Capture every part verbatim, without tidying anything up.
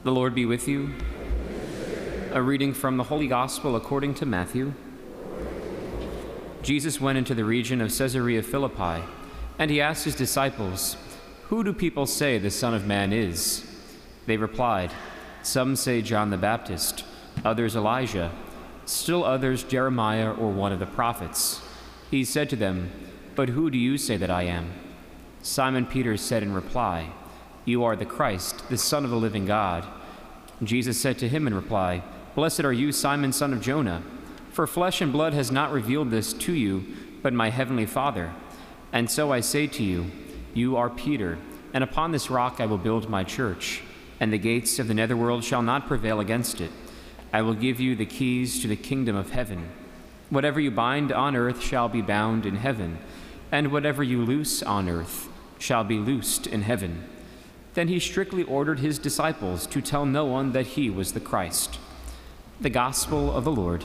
The Lord be with you. A reading from the Holy Gospel according to Matthew. Jesus went into the region of Caesarea Philippi, and he asked his disciples, "Who do people say the Son of Man is?" They replied, "Some say John the Baptist, others Elijah, still others Jeremiah or one of the prophets." He said to them, "But who do you say that I am?" Simon Peter said in reply, "You are the Christ, the Son of the living God." Jesus said to him in reply, "Blessed are you, Simon, son of Jonah, for flesh and blood has not revealed this to you, but my heavenly Father. And so I say to you, you are Peter, and upon this rock I will build my church, and the gates of the netherworld shall not prevail against it. I will give you the keys to the kingdom of heaven. Whatever you bind on earth shall be bound in heaven, and whatever you loose on earth shall be loosed in heaven." Then he strictly ordered his disciples to tell no one that he was the Christ. The Gospel of the Lord.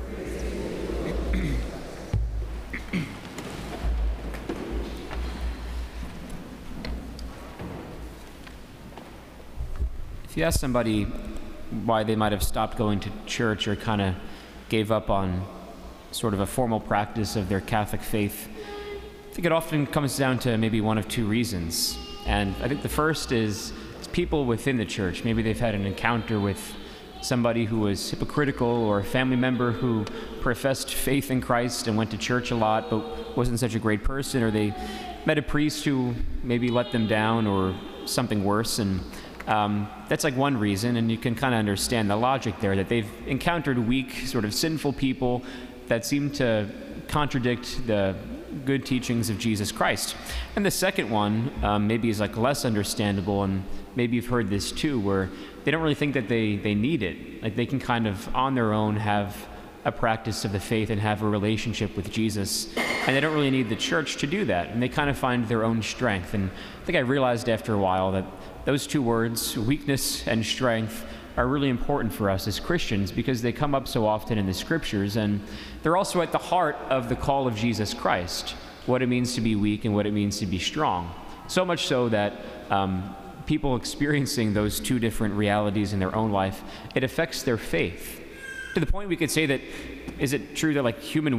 If you ask somebody why they might have stopped going to church or kind of gave up on sort of a formal practice of their Catholic faith, I think it often comes down to maybe one of two reasons. And I think the first is it's people within the church. Maybe they've had an encounter with somebody who was hypocritical, or a family member who professed faith in Christ and went to church a lot but wasn't such a great person, or they met a priest who maybe let them down or something worse. And um, that's like one reason, and you can kind of understand the logic there, that they've encountered weak, sort of sinful people that seem to contradict the good teachings of Jesus Christ. And the second one um, maybe is like less understandable, and maybe you've heard this too, where they don't really think that they, they need it. Like they can kind of on their own have a practice of the faith and have a relationship with Jesus, and they don't really need the church to do that, and they kind of find their own strength. And I think I realized after a while that those two words, weakness and strength, are really important for us as Christians because they come up so often in the scriptures, and they're also at the heart of the call of Jesus Christ, what it means to be weak and what it means to be strong. So much so that um, people experiencing those two different realities in their own life, it affects their faith. To the point we could say that, is it true that like human